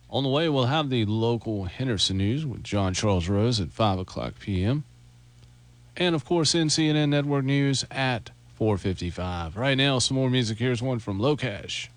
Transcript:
On the way, we'll have the local Henderson news with John Charles Rose at 5 o'clock p.m. And, of course, NCNN Network News at 4:55. Right now, some more music. Here's one from Locash.